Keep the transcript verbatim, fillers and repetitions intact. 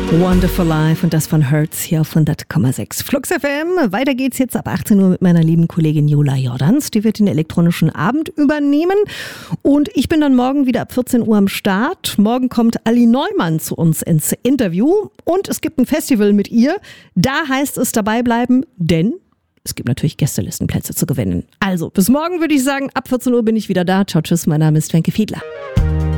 Wonderful Life und das von Hertz hier auf hundert Komma sechs Flux F M. Weiter geht's jetzt ab achtzehn Uhr mit meiner lieben Kollegin Jola Jordans. Die wird den elektronischen Abend übernehmen. Und ich bin dann morgen wieder ab vierzehn Uhr am Start. Morgen kommt Ali Neumann zu uns ins Interview. Und es gibt ein Festival mit ihr. Da heißt es dabei bleiben, denn es gibt natürlich Gästelistenplätze zu gewinnen. Also, bis morgen würde ich sagen, ab vierzehn Uhr bin ich wieder da. Ciao, tschüss, mein Name ist Wenke Fiedler.